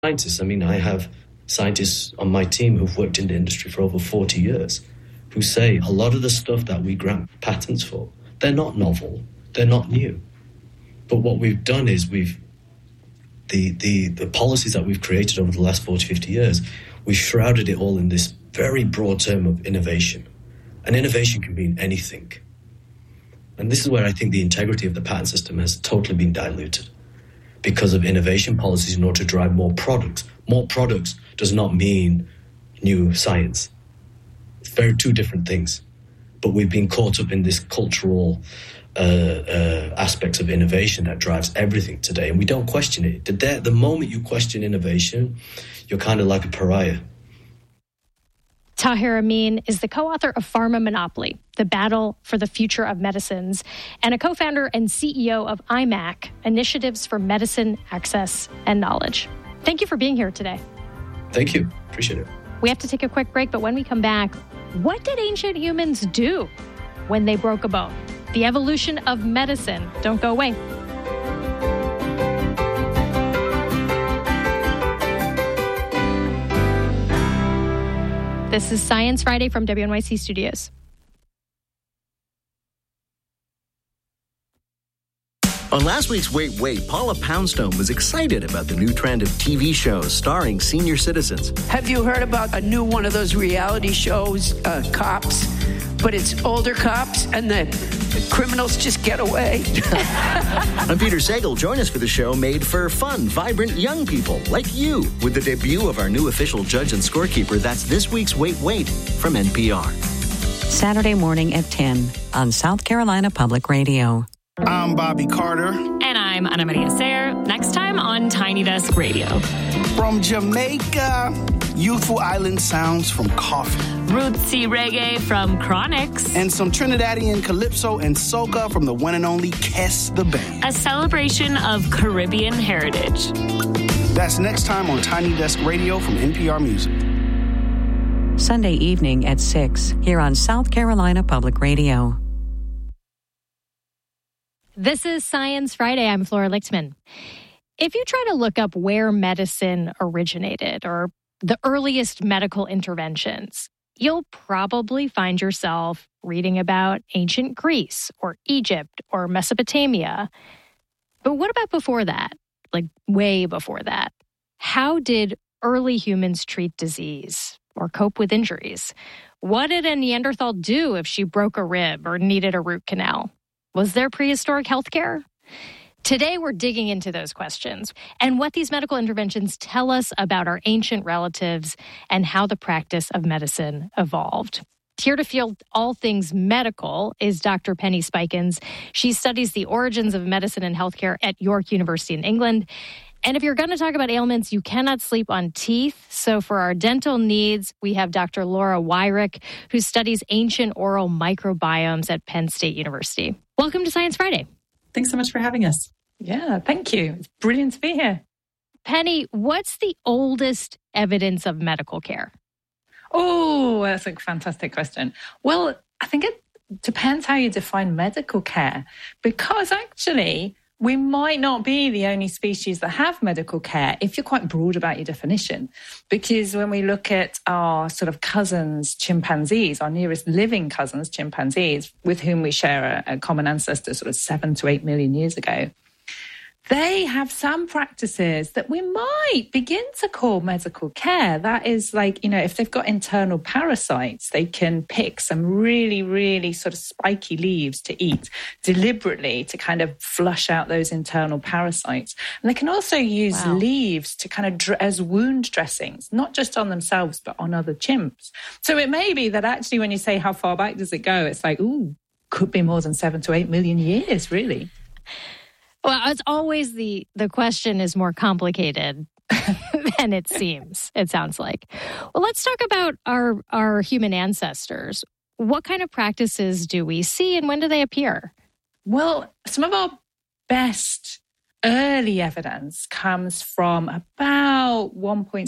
scientists. I mean, I have scientists on my team who've worked in the industry for over 40 years who say a lot of the stuff that we grant patents for, they're not novel, they're not new. But what we've done is the policies that we've created over the last 40, 50 years, we've shrouded it all in this very broad term of innovation. And innovation can mean anything. And this is where I think the integrity of the patent system has totally been diluted because of innovation policies in order to drive more products. More products does not mean new science. It's two different things. But we've been caught up in this cultural aspects of innovation that drives everything today, and we don't question it. The moment you question innovation, you're kind of like a pariah. Tahir Amin is the co-author of Pharma Monopoly, The Battle for the Future of Medicines, and a co-founder and CEO of IMAC, Initiatives for Medicine, Access, and Knowledge. Thank you for being here today. Thank you. Appreciate it. We have to take a quick break, but when we come back, what did ancient humans do when they broke a bone? The evolution of medicine. Don't go away. This is Science Friday from WNYC Studios. On last week's Wait, Wait, Paula Poundstone was excited about the new trend of TV shows starring senior citizens. Have you heard about a new one of those reality shows, Cops? But it's older cops and the criminals just get away. I'm Peter Sagal. Join us for the show made for fun, vibrant young people like you with the debut of our new official judge and scorekeeper. That's this week's Wait, Wait from NPR. Saturday morning at 10 on South Carolina Public Radio. I'm Bobby Carter. And I'm Ana Maria Sayer. Next time on Tiny Desk Radio. From Jamaica, youthful island sounds from Coffee. Rootsy reggae from Chronix. And some Trinidadian calypso and soca from the one and only Kes the Band. A celebration of Caribbean heritage. That's next time on Tiny Desk Radio from NPR Music. Sunday evening at 6 here on South Carolina Public Radio. This is Science Friday. I'm Flora Lichtman. If you try to look up where medicine originated or the earliest medical interventions, you'll probably find yourself reading about ancient Greece or Egypt or Mesopotamia. But what about before that? Like way before that? How did early humans treat disease or cope with injuries? What did a Neanderthal do if she broke a rib or needed a root canal? Was there prehistoric healthcare? Today, we're digging into those questions and what these medical interventions tell us about our ancient relatives and how the practice of medicine evolved. Here to field all things medical is Dr. Penny Spikins. She studies the origins of medicine and healthcare at York University in England. And if you're going to talk about ailments, you cannot sleep on teeth. So for our dental needs, we have Dr. Laura Wyrick, who studies ancient oral microbiomes at Penn State University. Welcome to Science Friday. Thanks so much for having us. Yeah, thank you. It's brilliant to be here. Penny, what's the oldest evidence of medical care? Oh, that's a fantastic question. Well, I think it depends how you define medical care, because actually we might not be the only species that have medical care if you're quite broad about your definition. Because when we look at our sort of cousins, chimpanzees, our nearest living cousins, chimpanzees, with whom we share a common ancestor sort of 7 to 8 million years ago, they have some practices that we might begin to call medical care. That is like, if they've got internal parasites, they can pick some really, really sort of spiky leaves to eat deliberately to kind of flush out those internal parasites. And they can also use leaves to kind of as wound dressings, not just on themselves, but on other chimps. So it may be that actually when you say how far back does it go, it's like, could be more than 7 to 8 million years, really. Well, it's always the question is more complicated than it seems, it sounds like. Well, let's talk about our human ancestors. What kind of practices do we see and when do they appear? Well, some of our best early evidence comes from about 1.7,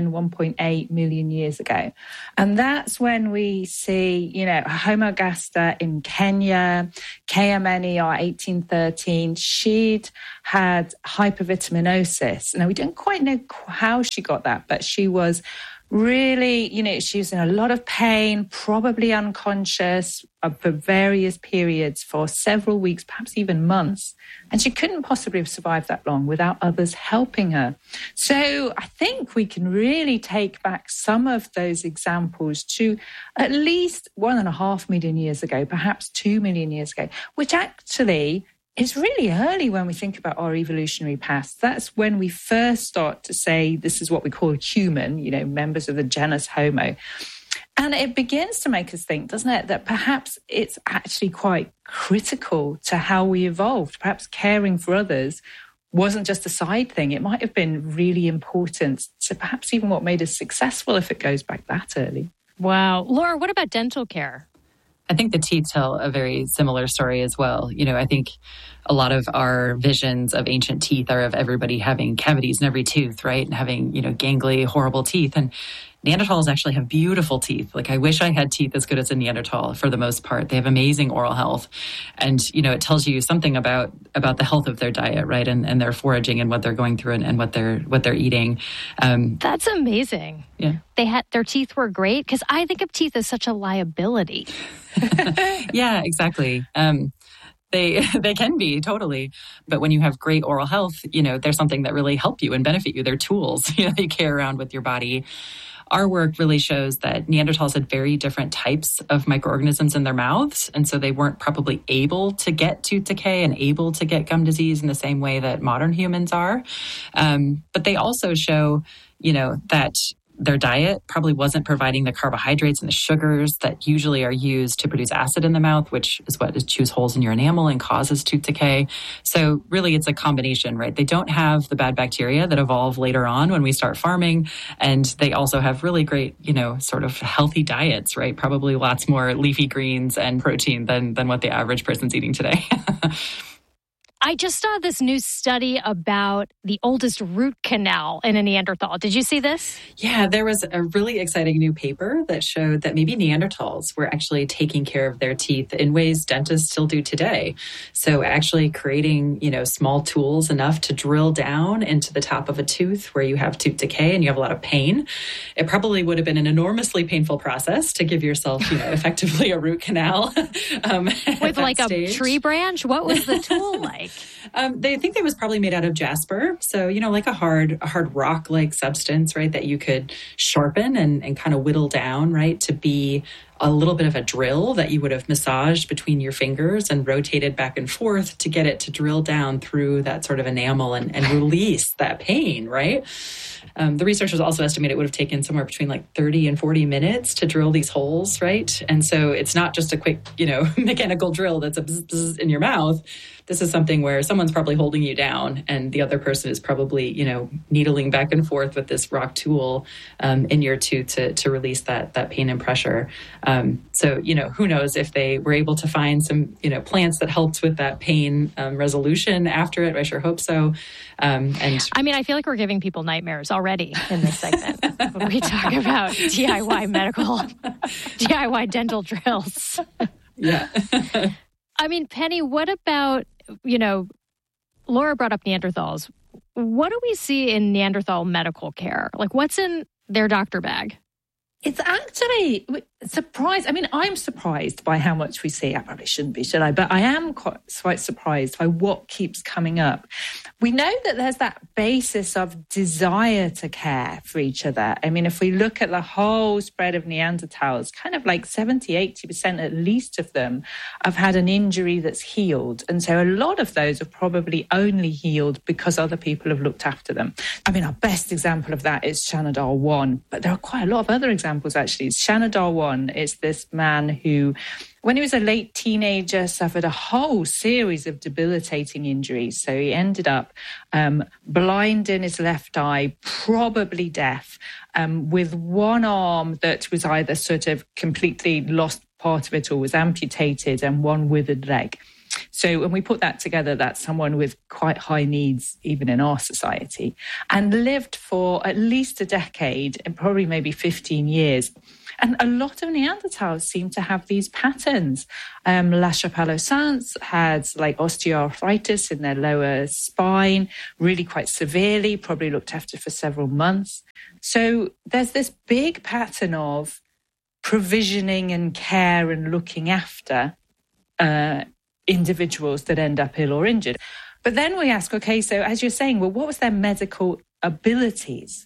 1.8 million years ago. And that's when we see, Homo gaster in Kenya, KMNER 1813, she'd had hypervitaminosis. Now, we don't quite know how she got that, but she was really, she was in a lot of pain, probably unconscious for various periods for several weeks, perhaps even months. And she couldn't possibly have survived that long without others helping her. So I think we can really take back some of those examples to at least 1.5 million years ago, perhaps 2 million years ago, which actually is really early when we think about our evolutionary past. That's when we first start to say this is what we call human, members of the genus Homo. And it begins to make us think, doesn't it, that perhaps it's actually quite critical to how we evolved. Perhaps caring for others wasn't just a side thing. It might have been really important to perhaps even what made us successful if it goes back that early. Wow. Laura, what about dental care? I think the teeth tell a very similar story as well. I think a lot of our visions of ancient teeth are of everybody having cavities in every tooth, right? And having, gangly, horrible teeth. And Neanderthals actually have beautiful teeth. Like, I wish I had teeth as good as a Neanderthal for the most part. They have amazing oral health. And, it tells you something about the health of their diet, right? And their foraging and what they're going through and what they're eating. That's amazing. Yeah. Their teeth were great, because I think of teeth as such a liability. Yeah, exactly. They can be, totally. But when you have great oral health, there's something that really help you and benefit you. They're tools, you carry around with your body. Our work really shows that Neanderthals had very different types of microorganisms in their mouths. And so they weren't probably able to get tooth decay and able to get gum disease in the same way that modern humans are. But they also show, that their diet probably wasn't providing the carbohydrates and the sugars that usually are used to produce acid in the mouth, which is what chews holes in your enamel and causes tooth decay. So really, it's a combination, right? They don't have the bad bacteria that evolve later on when we start farming. And they also have really great, sort of healthy diets, right? Probably lots more leafy greens and protein than what the average person's eating today. I just saw this new study about the oldest root canal in a Neanderthal. Did you see this? Yeah, there was a really exciting new paper that showed that maybe Neanderthals were actually taking care of their teeth in ways dentists still do today. So actually creating, small tools enough to drill down into the top of a tooth where you have tooth decay and you have a lot of pain. It probably would have been an enormously painful process to give yourself, effectively a root canal. With like a tree branch? What was the tool like? They think it was probably made out of jasper. So, like a hard rock-like substance, right, that you could sharpen and kind of whittle down, right, to be a little bit of a drill that you would have massaged between your fingers and rotated back and forth to get it to drill down through that sort of enamel and release that pain, right? The researchers also estimate it would have taken somewhere between like 30 and 40 minutes to drill these holes, right? And so it's not just a quick, mechanical drill that's a bzz, bzz in your mouth. This is something where someone's probably holding you down and the other person is probably, needling back and forth with this rock tool in your tooth to release that pain and pressure. So, who knows if they were able to find some, plants that helped with that pain resolution after it. I sure hope so. I feel like we're giving people nightmares already in this segment when we talk about DIY dental drills. Yeah. Penny, what about, Laura brought up Neanderthals. What do we see in Neanderthal medical care? Like, what's in their doctor bag? It's actually surprised. I'm surprised by how much we see. I probably shouldn't be, should I? But I am quite surprised by what keeps coming up. We know that there's that basis of desire to care for each other. If we look at the whole spread of Neanderthals, kind of like 70, 80% at least of them have had an injury that's healed. And so a lot of those have probably only healed because other people have looked after them. Our best example of that is Shanidar 1, but there are quite a lot of other examples, actually. Shanidar 1 is this man who, when he was a late teenager, suffered a whole series of debilitating injuries. So he ended up blind in his left eye, probably deaf, with one arm that was either sort of completely lost part of it or was amputated, and one withered leg. So when we put that together, that's someone with quite high needs, even in our society, and lived for at least a decade and probably maybe 15 years. And a lot of Neanderthals seem to have these patterns. La Chapelle-aux-Saints had like osteoarthritis in their lower spine, really quite severely, probably looked after for several months. So there's this big pattern of provisioning and care and looking after individuals that end up ill or injured. But then we ask, okay, so as you're saying, well, what was their medical abilities?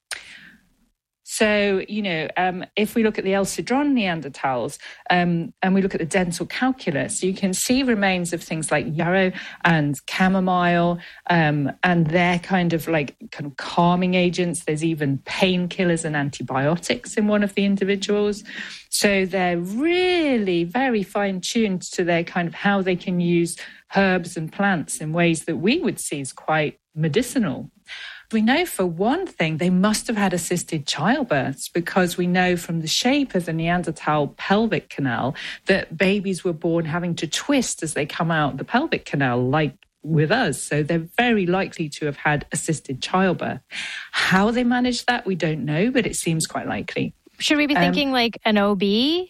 So, if we look at the El Sidrón Neanderthals and we look at the dental calculus, you can see remains of things like yarrow and chamomile and they're kind of calming agents. There's even painkillers and antibiotics in one of the individuals. So they're really very fine-tuned to their kind of how they can use herbs and plants in ways that we would see as quite medicinal. We know for one thing, they must have had assisted childbirths because we know from the shape of the Neanderthal pelvic canal that babies were born having to twist as they come out the pelvic canal, like with us. So they're very likely to have had assisted childbirth. How they managed that, we don't know, but it seems quite likely. Should we be thinking like an OB,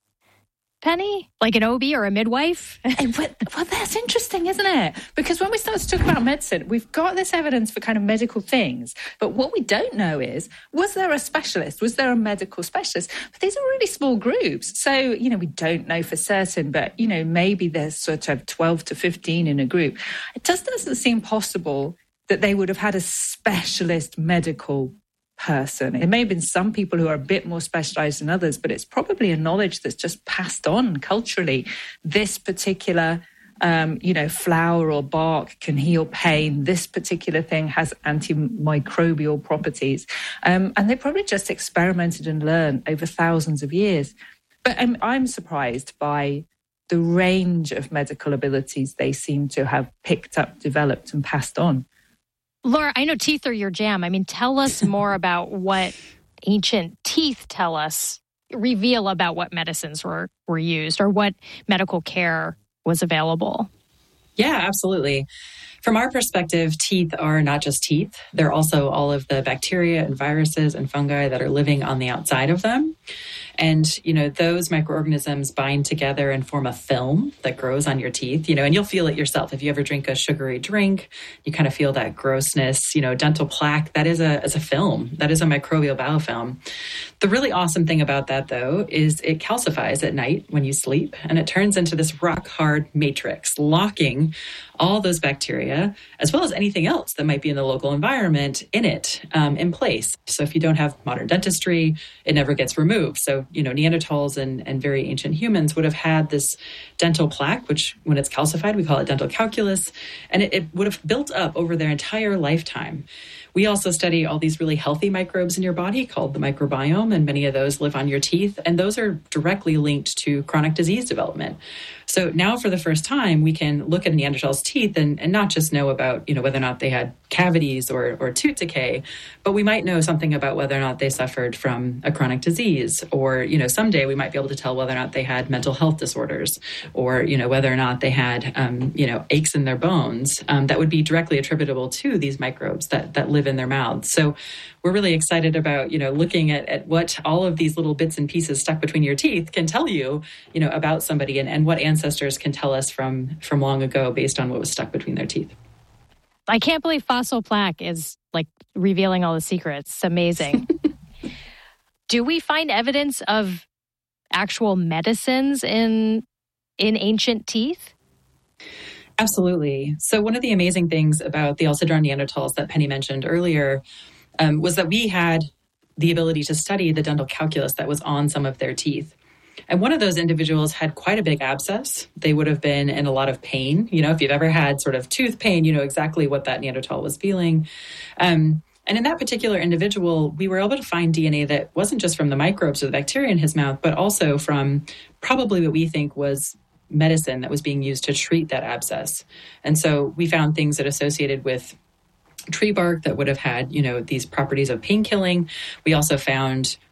Penny? Like an OB or a midwife? Well, that's interesting, isn't it? Because when we start to talk about medicine, we've got this evidence for kind of medical things. But what we don't know is, was there a specialist? Was there a medical specialist? But these are really small groups. So, we don't know for certain, but, maybe there's sort of 12 to 15 in a group. It just doesn't seem possible that they would have had a specialist medical person. It may have been some people who are a bit more specialized than others, but it's probably a knowledge that's just passed on culturally. This particular, flower or bark can heal pain. This particular thing has antimicrobial properties. And they probably just experimented and learned over thousands of years. But I'm surprised by the range of medical abilities they seem to have picked up, developed, and passed on. Laura, I know teeth are your jam. I mean, tell us more about what ancient teeth reveal about what medicines were used or what medical care was available. Yeah, absolutely. From our perspective, teeth are not just teeth. They're also all of the bacteria and viruses and fungi that are living on the outside of them. And, those microorganisms bind together and form a film that grows on your teeth, and you'll feel it yourself. If you ever drink a sugary drink, you kind of feel that grossness, dental plaque, that is a film. That is a microbial biofilm. The really awesome thing about that, though, is it calcifies at night when you sleep, and it turns into this rock-hard matrix, locking all those bacteria, as well as anything else that might be in the local environment, in in place. So if you don't have modern dentistry, it never gets removed. So, Neanderthals and very ancient humans would have had this dental plaque, which when it's calcified, we call it dental calculus, and it would have built up over their entire lifetime. We also study all these really healthy microbes in your body called the microbiome, and many of those live on your teeth, and those are directly linked to chronic disease development. So now for the first time, we can look at a Neanderthal's teeth and not just know about, whether or not they had cavities or tooth decay, but we might know something about whether or not they suffered from a chronic disease, or, someday we might be able to tell whether or not they had mental health disorders, or, whether or not they had, aches in their bones that would be directly attributable to these microbes that live in their mouths. So we're really excited about, looking at what all of these little bits and pieces stuck between your teeth can tell you, about somebody and what ancestors can tell us from long ago based on what was stuck between their teeth. I can't believe fossil plaque is revealing all the secrets. It's amazing. Do we find evidence of actual medicines in ancient teeth? Absolutely. So one of the amazing things about the El Sidrón Neanderthals that Penny mentioned earlier was that we had the ability to study the dental calculus that was on some of their teeth. And one of those individuals had quite a big abscess. They would have been in a lot of pain. If you've ever had sort of tooth pain, you know exactly what that Neanderthal was feeling. And in that particular individual, we were able to find DNA that wasn't just from the microbes or the bacteria in his mouth, but also from probably what we think was medicine that was being used to treat that abscess. And so we found things that associated with tree bark that would have had, these properties of pain killing. We also found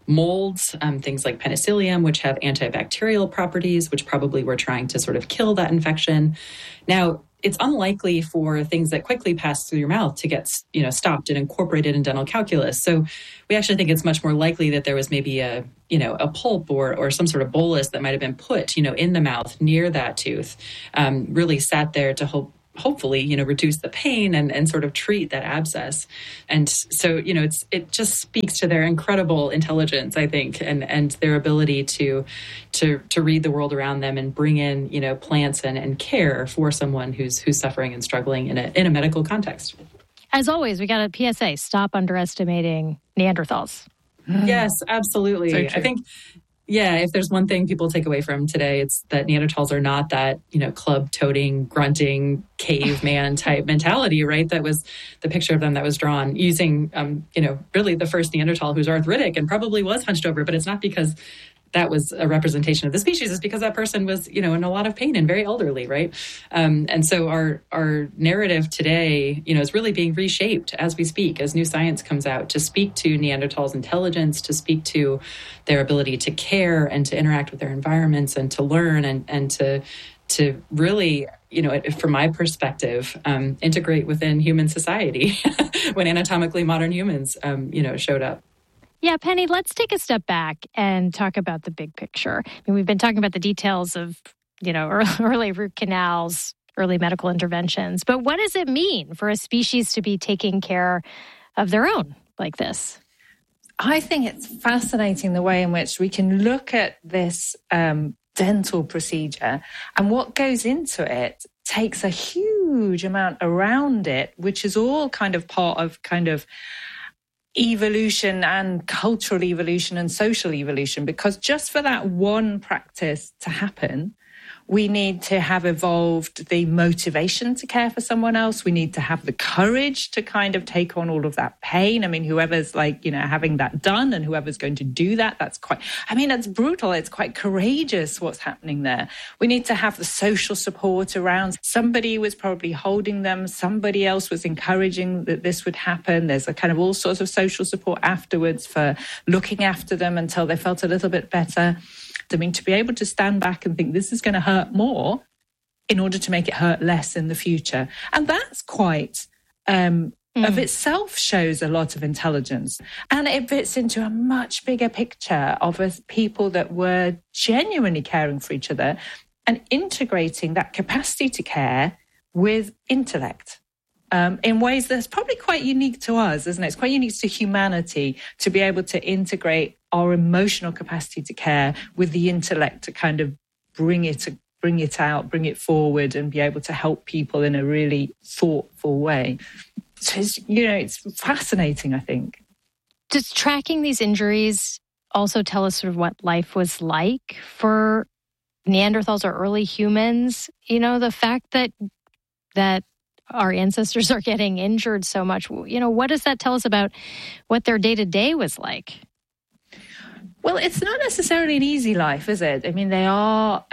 molds, things like penicillium, which have antibacterial properties, which probably were trying to sort of kill that infection. Now, it's unlikely for things that quickly pass through your mouth to get, stopped and incorporated in dental calculus. So we actually think it's much more likely that there was maybe a pulp or some sort of bolus that might have been put, in the mouth near that tooth, really sat there to hopefully, reduce the pain and sort of treat that abscess. And so, it just speaks to their incredible intelligence, I think, and their ability to read the world around them and bring in, plants and care for someone who's suffering and struggling in a medical context. As always, we got a PSA, stop underestimating Neanderthals. Yes, absolutely. So I think, if there's one thing people take away from today, it's that Neanderthals are not that, club-toting, grunting, caveman type mentality, right? That was the picture of them that was drawn using, really the first Neanderthal who's arthritic and probably was hunched over, but it's not because that was a representation of the species. It's because that person was, in a lot of pain and very elderly, right? And so our narrative today, is really being reshaped as we speak, as new science comes out, to speak to Neanderthals' intelligence, to speak to their ability to care and to interact with their environments and to learn and to really, from my perspective, integrate within human society when anatomically modern humans, showed up. Yeah, Penny, let's take a step back and talk about the big picture. I mean, we've been talking about the details of, early root canals, early medical interventions. But what does it mean for a species to be taking care of their own like this? I think it's fascinating the way in which we can look at this dental procedure and what goes into it takes a huge amount around it, which is all kind of part of evolution and cultural evolution and social evolution, because just for that one practice to happen, we need to have evolved the motivation to care for someone else. We need to have the courage to kind of take on all of that pain. I mean, whoever's having that done and whoever's going to do that, that's brutal. It's quite courageous what's happening there. We need to have the social support around. Somebody was probably holding them. Somebody else was encouraging that this would happen. There's a kind of all sorts of social support afterwards for looking after them until they felt a little bit better. I mean, to be able to stand back and think this is going to hurt more in order to make it hurt less in the future. And that's quite, of itself shows a lot of intelligence. And it fits into a much bigger picture of us people that were genuinely caring for each other and integrating that capacity to care with intellect. In ways that's probably quite unique to us, isn't it? It's quite unique to humanity to be able to integrate our emotional capacity to care with the intellect to kind of bring it out, bring it forward, and be able to help people in a really thoughtful way. So it's fascinating, I think. Does tracking these injuries also tell us sort of what life was like for Neanderthals or early humans? The fact that our ancestors are getting injured so much, what does that tell us about what their day-to-day was like? Well, it's not necessarily an easy life, is it? I mean, they are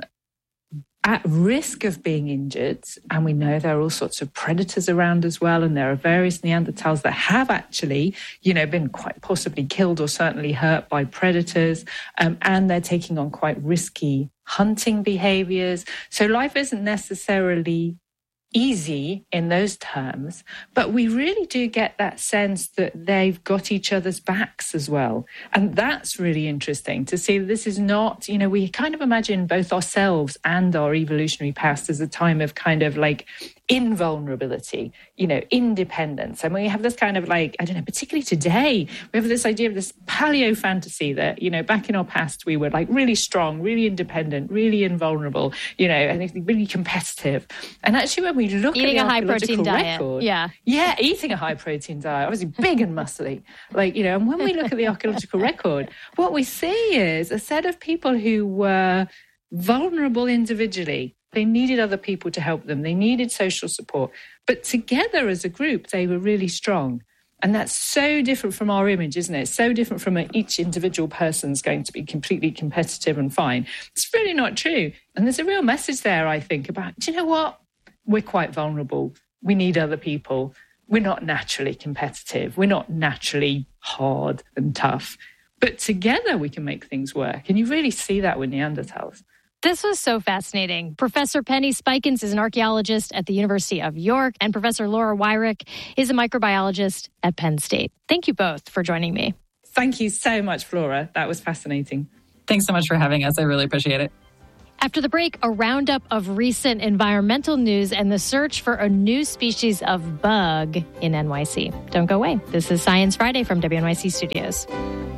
at risk of being injured, and we know there are all sorts of predators around as well, and there are various Neanderthals that have actually, been quite possibly killed or certainly hurt by predators, and they're taking on quite risky hunting behaviors. So life isn't necessarily easy in those terms, but we really do get that sense that they've got each other's backs as well. And that's really interesting to see that this is not, we kind of imagine both ourselves and our evolutionary past as a time of kind of like invulnerability, independence. And we have this kind of particularly today, we have this idea of this paleo fantasy that, back in our past, we were like really strong, really independent, really invulnerable, and really competitive. And actually, when we look eating at the a high protein diet, eating a high protein diet, obviously big and muscly, and when we look at the archaeological record, what we see is a set of people who were vulnerable individually. They needed other people to help them. They needed social support. But together as a group, they were really strong. And that's so different from our image, isn't it? So different from each individual person's going to be completely competitive and fine. It's really not true. And there's a real message there, I think, about, do you know what? We're quite vulnerable. We need other people. We're not naturally competitive. We're not naturally hard and tough. But together we can make things work. And you really see that with Neanderthals. This was so fascinating. Professor Penny Spikins is an archaeologist at the University of York, and Professor Laura Wyrick is a microbiologist at Penn State. Thank you both for joining me. Thank you so much, Flora. That was fascinating. Thanks so much for having us. I really appreciate it. After the break, a roundup of recent environmental news and the search for a new species of bug in NYC. Don't go away. This is Science Friday from WNYC Studios.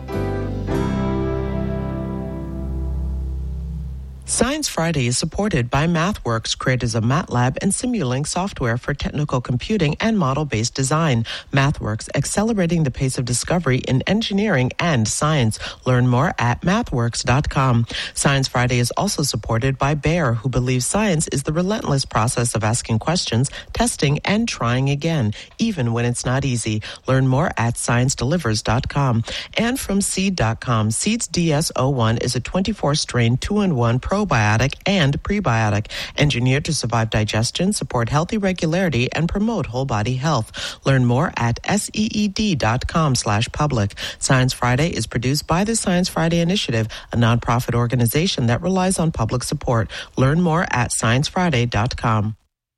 Science Friday is supported by MathWorks, creators of MATLAB and Simulink software for technical computing and model-based design. MathWorks, accelerating the pace of discovery in engineering and science. Learn more at mathworks.com. Science Friday is also supported by Bayer, who believes science is the relentless process of asking questions, testing, and trying again, even when it's not easy. Learn more at sciencedelivers.com. And from Seed.com, Seed's DS-01 is a 24-strain 2-in-1 probiotic and prebiotic, engineered to survive digestion, support healthy regularity, and promote whole body health. Learn more at seed.com/public. Science Friday is produced by the Science Friday Initiative, a nonprofit organization that relies on public support. Learn more at sciencefriday.com.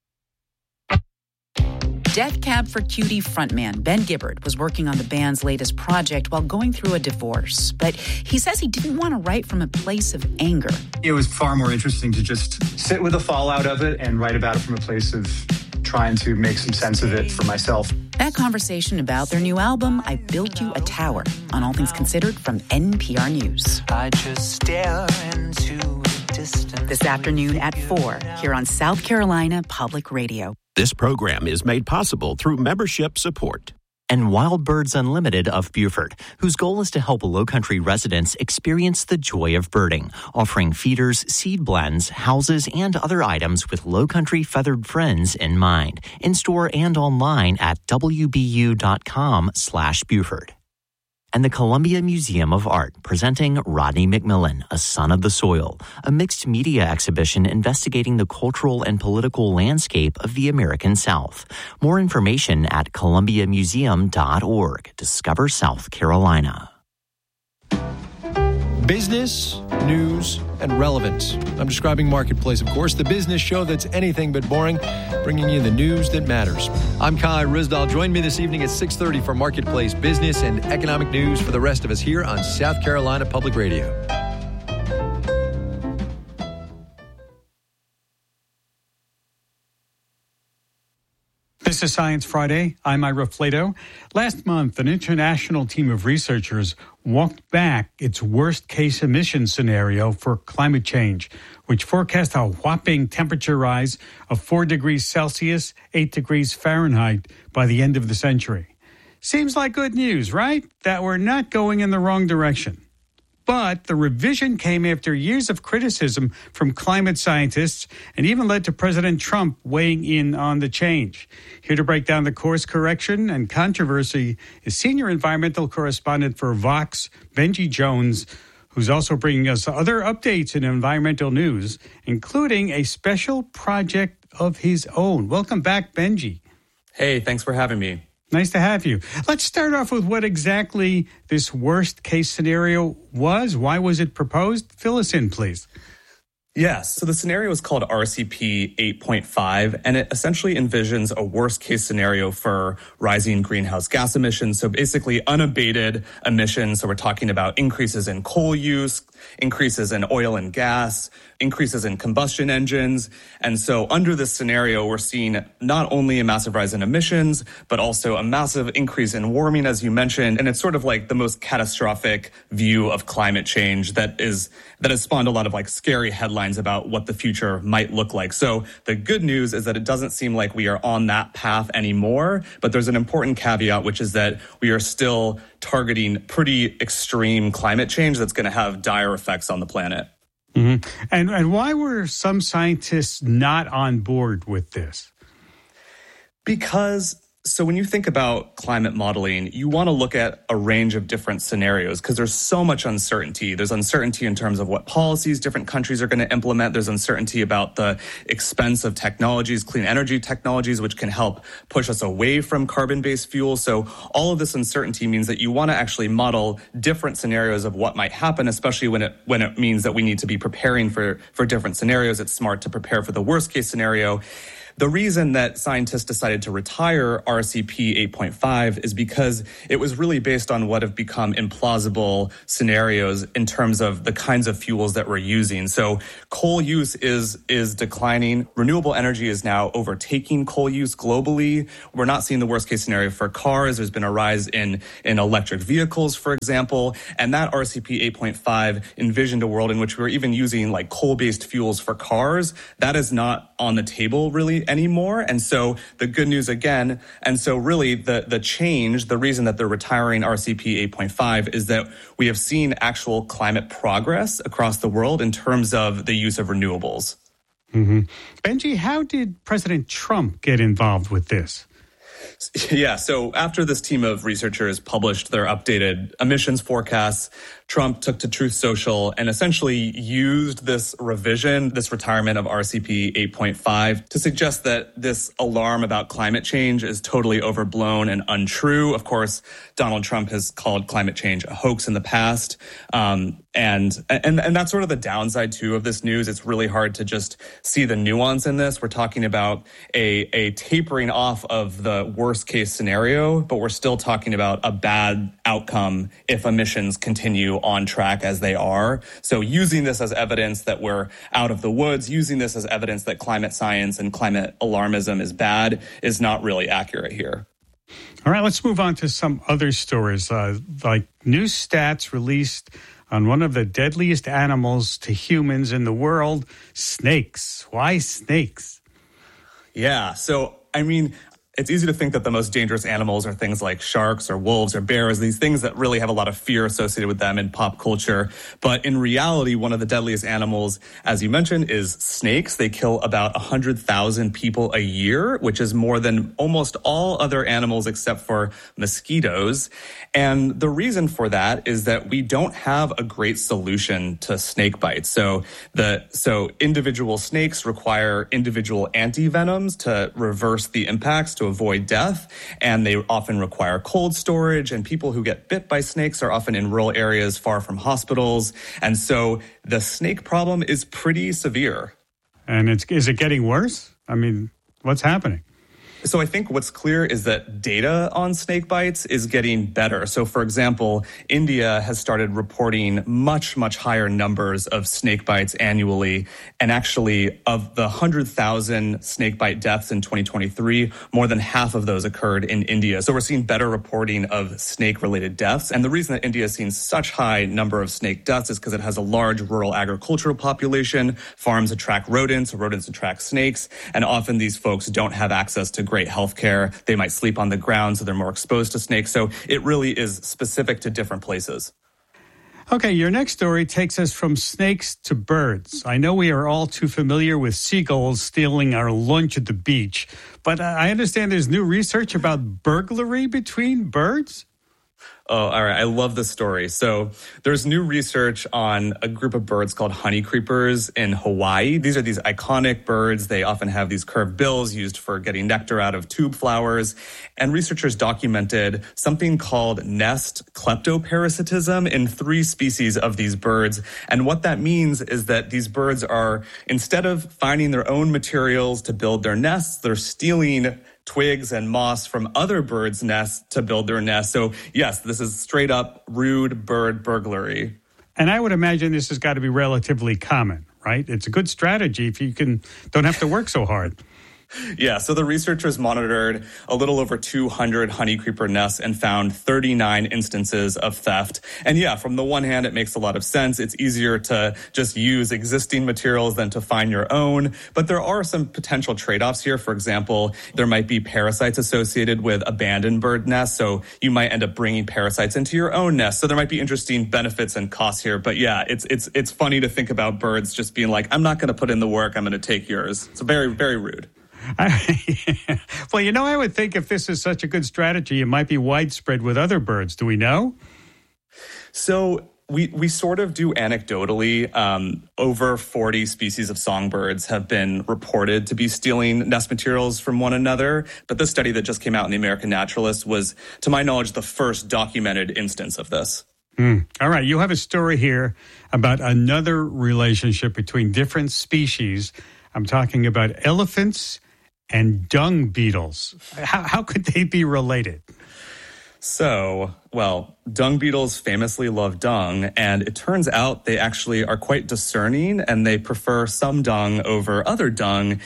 Death Cab for Cutie frontman Ben Gibbard was working on the band's latest project while going through a divorce. But he says he didn't want to write from a place of anger. It was far more interesting to just sit with the fallout of it and write about it from a place of trying to make some sense of it for myself. That conversation about their new album, I Built You a Tower, on All Things Considered from NPR News. I just stare into the distance. This afternoon at 4, here on South Carolina Public Radio. This program is made possible through membership support. And Wild Birds Unlimited of Buford, whose goal is to help Lowcountry residents experience the joy of birding, offering feeders, seed blends, houses, and other items with Lowcountry feathered friends in mind. In store and online at wbu.com/Buford. And the Columbia Museum of Art presenting Rodney McMillan, A Son of the Soil, a mixed media exhibition investigating the cultural and political landscape of the American South. More information at columbiamuseum.org. Discover South Carolina. Business, news, and relevance. I'm describing Marketplace, of course, the business show that's anything but boring, bringing you the news that matters. I'm Kai Rizdal. Join me this evening at 6:30 for Marketplace business and economic news for the rest of us here on South Carolina Public Radio. This is Science Friday. I'm Ira Flato. Last month, an international team of researchers walked back its worst-case emissions scenario for climate change, which forecast a whopping temperature rise of 4 degrees Celsius, 8 degrees Fahrenheit by the end of the century. Seems like good news, right? That we're not going in the wrong direction. But the revision came after years of criticism from climate scientists and even led to President Trump weighing in on the change. Here to break down the course correction and controversy is senior environmental correspondent for Vox, Benji Jones, who's also bringing us other updates in environmental news, including a special project of his own. Welcome back, Benji. Hey, thanks for having me. Nice to have you. Let's start off with what exactly this worst-case scenario was. Why was it proposed? Fill us in, please. Yes. So the scenario is called RCP 8.5, and it essentially envisions a worst-case scenario for rising greenhouse gas emissions. So basically unabated emissions. So we're talking about increases in coal use, increases in oil and gas, increases in combustion engines. And so under this scenario, we're seeing not only a massive rise in emissions, but also a massive increase in warming, as you mentioned. And it's sort of like the most catastrophic view of climate change that has spawned a lot of like scary headlines about what the future might look like. So the good news is that it doesn't seem like we are on that path anymore, but there's an important caveat, which is that we are still targeting pretty extreme climate change that's going to have dire effects on the planet. Mm-hmm. And why were some scientists not on board with this? Because So when you think about climate modeling, you want to look at a range of different scenarios because there's so much uncertainty. There's uncertainty in terms of what policies different countries are going to implement. There's uncertainty about the expense of technologies, clean energy technologies, which can help push us away from carbon-based fuels. So all of this uncertainty means that you want to actually model different scenarios of what might happen, especially when it means that we need to be preparing for different scenarios. It's smart to prepare for the worst case scenario. The reason that scientists decided to retire RCP 8.5 is because it was really based on what have become implausible scenarios in terms of the kinds of fuels that we're using. So coal use is declining. Renewable energy is now overtaking coal use globally. We're not seeing the worst case scenario for cars. There's been a rise in electric vehicles, for example. And that RCP 8.5 envisioned a world in which we were even using like coal-based fuels for cars. That is not on the table really anymore. And so the good news again, and so really the change, the reason that they're retiring RCP 8.5 is that we have seen actual climate progress across the world in terms of the use of renewables. Mm-hmm. Benji, how did President Trump get involved with this? Yeah, so after this team of researchers published their updated emissions forecasts, Trump took to Truth Social and essentially used this revision, this retirement of RCP 8.5 to suggest that this alarm about climate change is totally overblown and untrue. Of course, Donald Trump has called climate change a hoax in the past. And that's sort of the downside, too, of this news. It's really hard to just see the nuance in this. We're talking about a tapering off of the worst case scenario, but we're still talking about a bad outcome if emissions continue on track as they are. So using this as evidence that we're out of the woods, using this as evidence that climate science and climate alarmism is bad is not really accurate here. All right, let's move on to some other stories, like new stats released on one of the deadliest animals to humans in the world, snakes. Why snakes? Yeah, so, I mean, it's easy to think that the most dangerous animals are things like sharks or wolves or bears, these things that really have a lot of fear associated with them in pop culture. But in reality, one of the deadliest animals, as you mentioned, is snakes. They kill about 100,000 people a year, which is more than almost all other animals except for mosquitoes. And the reason for that is that we don't have a great solution to snake bites. So individual snakes require individual antivenoms to reverse the impacts, to avoid death, and they often require cold storage, and people who get bit by snakes are often in rural areas far from hospitals. And so the snake problem is pretty severe. And is it getting worse? I mean, what's happening? So I think what's clear is that data on snake bites is getting better. So, for example, India has started reporting much, much higher numbers of snake bites annually. And actually, of the 100,000 snake bite deaths in 2023, more than half of those occurred in India. So we're seeing better reporting of snake-related deaths. And the reason that India is seeing such high number of snake deaths is because it has a large rural agricultural population. Farms attract rodents attract snakes. And often these folks don't have access to great health care. They might sleep on the ground, so they're more exposed to snakes. So it really is specific to different places. Okay, your next story takes us from snakes to birds. I know we are all too familiar with seagulls stealing our lunch at the beach, but I understand there's new research about burglary between birds? Oh, all right. I love this story. So there's new research on a group of birds called honey creepers in Hawaii. These are these iconic birds. They often have these curved bills used for getting nectar out of tube flowers. And researchers documented something called nest kleptoparasitism in 3 species of these birds. And what that means is that these birds are, instead of finding their own materials to build their nests, they're stealing twigs and moss from other birds' nests to build their nests. So yes, this is straight up rude bird burglary. And I would imagine this has got to be relatively common, right? It's a good strategy if you don't have to work so hard. Yeah, so the researchers monitored a little over 200 honey creeper nests and found 39 instances of theft. And yeah, from the one hand, it makes a lot of sense. It's easier to just use existing materials than to find your own. But there are some potential trade-offs here. For example, there might be parasites associated with abandoned bird nests. So you might end up bringing parasites into your own nest. So there might be interesting benefits and costs here. But yeah, it's funny to think about birds just being like, I'm not going to put in the work. I'm going to take yours. It's very, very rude. Well, I would think if this is such a good strategy, it might be widespread with other birds. Do we know? So we sort of do anecdotally. Over 40 species of songbirds have been reported to be stealing nest materials from one another. But this study that just came out in the American Naturalist was, to my knowledge, the first documented instance of this. All right. You have a story here about another relationship between different species. I'm talking about elephants and dung beetles. How could they be related? So, well, dung beetles famously love dung, and it turns out they actually are quite discerning, and they prefer some dung over other dung.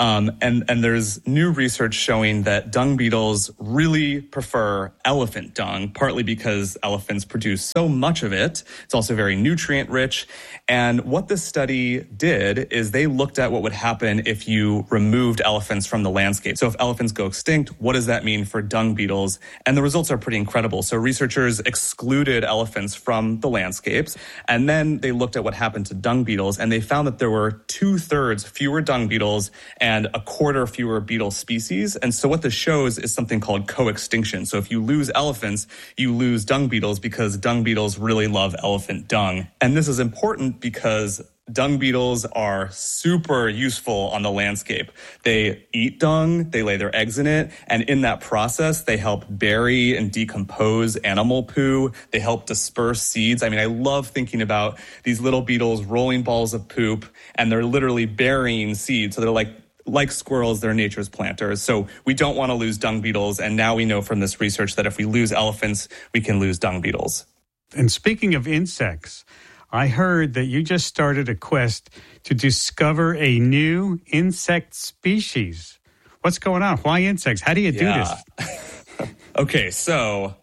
And there's new research showing that dung beetles really prefer elephant dung, partly because elephants produce so much of it. It's also very nutrient rich. And what this study did is they looked at what would happen if you removed elephants from the landscape. So if elephants go extinct, what does that mean for dung beetles? And the results are pretty incredible. So researchers excluded elephants from the landscapes, and then they looked at what happened to dung beetles, and they found that there were 2/3 fewer dung beetles and 1/4 fewer beetle species. And so what this shows is something called co-extinction. So if you lose elephants, you lose dung beetles because dung beetles really love elephant dung. And this is important because dung beetles are super useful on the landscape. They eat dung, they lay their eggs in it, and in that process, they help bury and decompose animal poo. They help disperse seeds. I mean, I love thinking about these little beetles rolling balls of poop, and they're literally burying seeds. So they're like squirrels, they're nature's planters. So we don't want to lose dung beetles, and now we know from this research that if we lose elephants, we can lose dung beetles. And speaking of insects, I heard that you just started a quest to discover a new insect species. What's going on? Why insects? How do you do this? Okay, so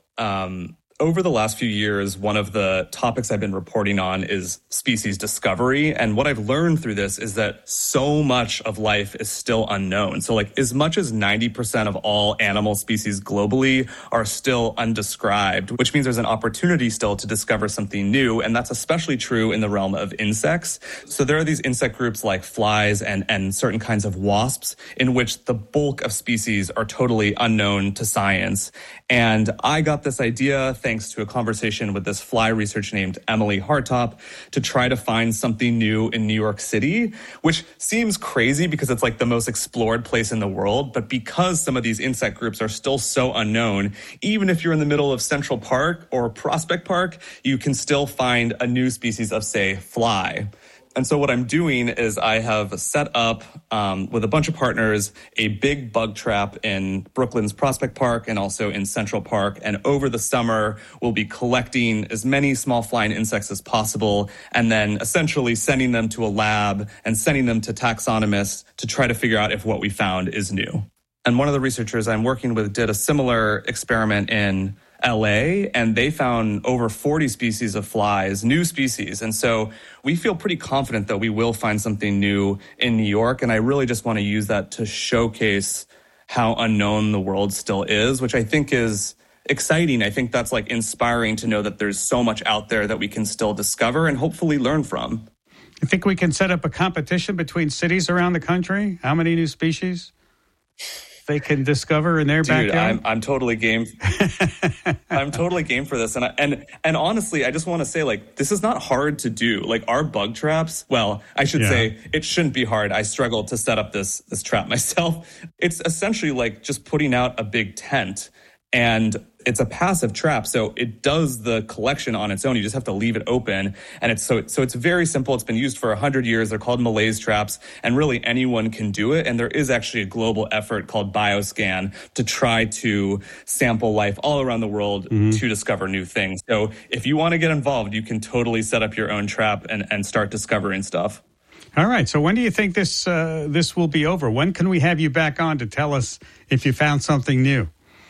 over the last few years, one of the topics I've been reporting on is species discovery. And what I've learned through this is that so much of life is still unknown. So as much as 90% of all animal species globally are still undescribed, which means there's an opportunity still to discover something new. And that's especially true in the realm of insects. So there are these insect groups like flies and certain kinds of wasps in which the bulk of species are totally unknown to science. And I got this idea thanks to a conversation with this fly researcher named Emily Hartop to try to find something new in New York City, which seems crazy because it's like the most explored place in the world. But because some of these insect groups are still so unknown, even if you're in the middle of Central Park or Prospect Park, you can still find a new species of, say, fly. And so what I'm doing is I have set up with a bunch of partners a big bug trap in Brooklyn's Prospect Park and also in Central Park. And over the summer, we'll be collecting as many small flying insects as possible and then essentially sending them to a lab and sending them to taxonomists to try to figure out if what we found is new. And one of the researchers I'm working with did a similar experiment in LA, and they found over 40 species of flies, new species. And so we feel pretty confident that we will find something new in New York. And I really just want to use that to showcase how unknown the world still is, which I think is exciting. I think that's inspiring to know that there's so much out there that we can still discover and hopefully learn from. You think we can set up a competition between cities around the country? How many new species they can discover in their backyard? I'm totally game. I'm totally game for this. And honestly, I just want to say, this is not hard to do. Our bug traps, well, I should say it shouldn't be hard. I struggled to set up this trap myself. It's essentially just putting out a big tent, and it's a passive trap, so it does the collection on its own. You just have to leave it open, and it's very simple. It's been used for 100 years. They're called malaise traps, and really anyone can do it. And there is actually a global effort called BioScan to try to sample life all around the world to discover new things. So if you want to get involved, you can totally set up your own trap and start discovering stuff. All right. So when do you think this will be over? When can we have you back on to tell us if you found something new?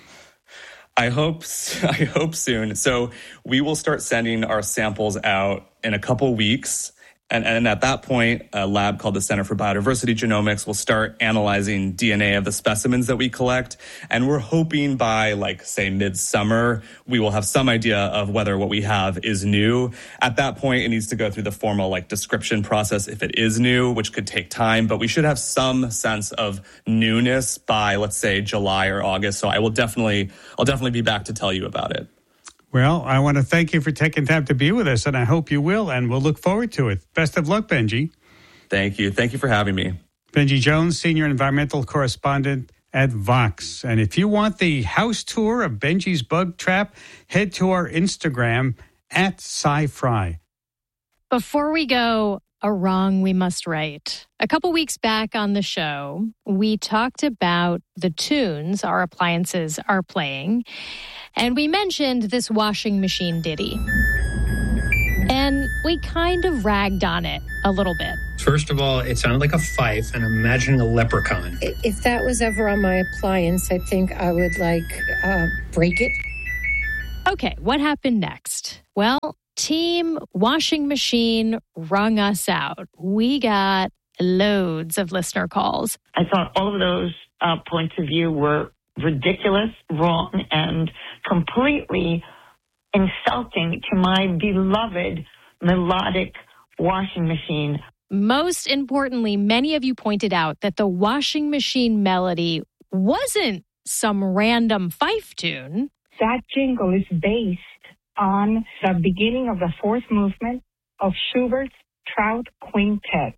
I hope soon. So we will start sending our samples out in a couple weeks. And at that point, a lab called the Center for Biodiversity Genomics will start analyzing DNA of the specimens that we collect. And we're hoping by, say, midsummer, we will have some idea of whether what we have is new. At that point, it needs to go through the formal, description process if it is new, which could take time. But we should have some sense of newness by, let's say, July or August. So I'll definitely be back to tell you about it. Well, I want to thank you for taking time to be with us, and I hope you will, and we'll look forward to it. Best of luck, Benji. Thank you. Thank you for having me. Benji Jones, Senior Environmental Correspondent at Vox. And if you want the house tour of Benji's bug trap, head to our Instagram at SciFry. Before we go, a wrong we must right. A couple weeks back on the show, we talked about the tunes our appliances are playing, and we mentioned this washing machine ditty. And we kind of ragged on it a little bit. First of all, it sounded like a fife, and I'm imagining a leprechaun. If that was ever on my appliance, I think I would, break it. Okay, what happened next? Well, Team Washing Machine rung us out. We got loads of listener calls. I thought all of those points of view were ridiculous, wrong, and completely insulting to my beloved melodic washing machine. Most importantly, many of you pointed out that the washing machine melody wasn't some random fife tune. That jingle is based on the beginning of the fourth movement of Schubert's Trout Quintet.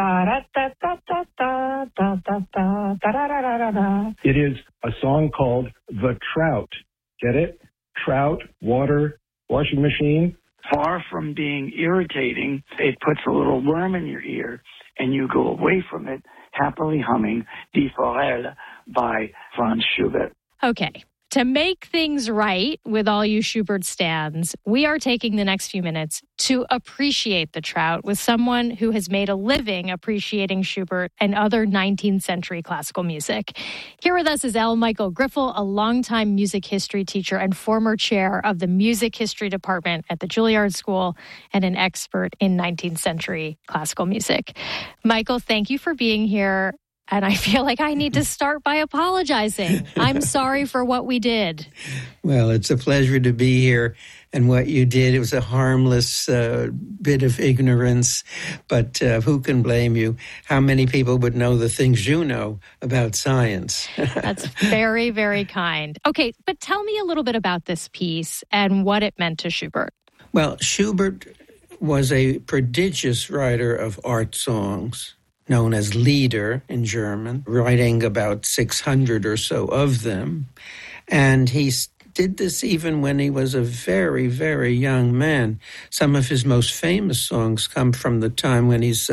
It is a song called The Trout. Get it? Trout, water, washing machine. Far from being irritating, it puts a little worm in your ear, and you go away from it happily humming Die Forelle by Franz Schubert. Okay. To make things right with all you Schubert stans, we are taking the next few minutes to appreciate the Trout with someone who has made a living appreciating Schubert and other 19th century classical music. Here with us is L. Michael Griffel, a longtime music history teacher and former chair of the music history department at the Juilliard School and an expert in 19th century classical music. Michael, thank you for being here. And I feel like I need to start by apologizing. I'm sorry for what we did. Well, it's a pleasure to be here. And what you did, it was a harmless bit of ignorance. But who can blame you? How many people would know the things you know about science? That's very, very kind. Okay, but tell me a little bit about this piece and what it meant to Schubert. Well, Schubert was a prodigious writer of art songs, known as Lieder in German, writing about 600 or so of them. And he did this even when he was a very, very young man. Some of his most famous songs come from the time when he's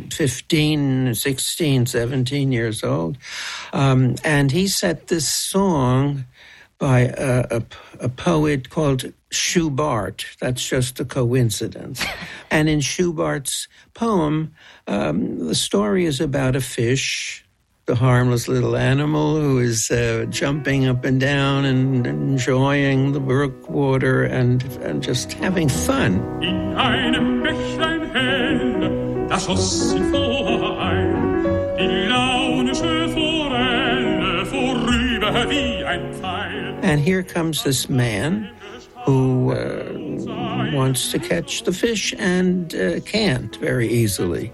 15, 16, 17 years old. And he set this song by a poet called Schubart. That's just a coincidence. And in Schubart's poem, the story is about a fish, the harmless little animal who is jumping up and down and enjoying the brook water and just having fun. In einem Bächlein hell, da schoss sie vorein, die launische Forelle vorüber wie ein Pfeil. And here comes this man who wants to catch the fish and can't very easily.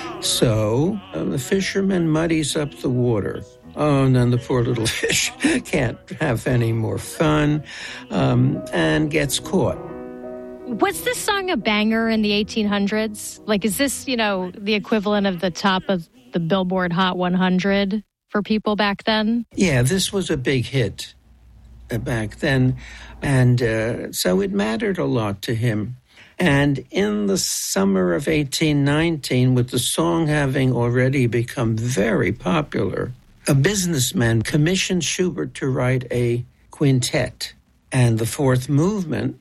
So the fisherman muddies up the water. Oh, and then the poor little fish can't have any more fun and gets caught. Was this song a banger in the 1800s? Is this, the equivalent of the top of the Billboard Hot 100 for people back then? Yeah, this was a big hit back then. And so it mattered a lot to him. And in the summer of 1819, with the song having already become very popular, a businessman commissioned Schubert to write a quintet. And the fourth movement